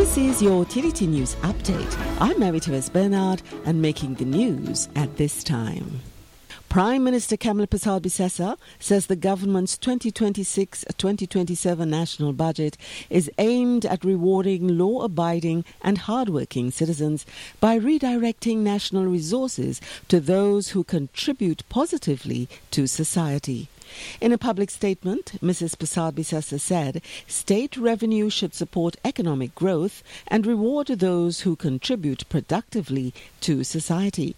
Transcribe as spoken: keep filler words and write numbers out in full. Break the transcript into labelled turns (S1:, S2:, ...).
S1: This is your T D T News Update. I'm Mary-Therese Bernard and making the news at this time. Prime Minister Kamla Persad-Bissessar says the government's twenty twenty-six to twenty twenty-seven national budget is aimed at rewarding law-abiding and hardworking citizens by redirecting national resources to those who contribute positively to society. In a public statement, Missus Persad-Bissessar said state revenue should support economic growth and reward those who contribute productively to society.